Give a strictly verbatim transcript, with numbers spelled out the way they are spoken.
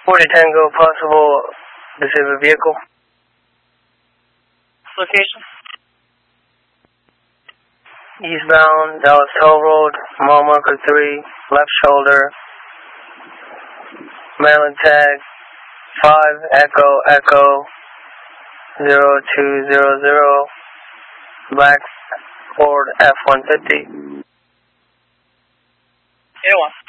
forty Tango, possible disabled vehicle. Location? Eastbound, Dallas Toll Road, mile marker three, left shoulder, Maryland tag, five, Echo, Echo, zero two zero zero, black Ford F one fifty. Air one.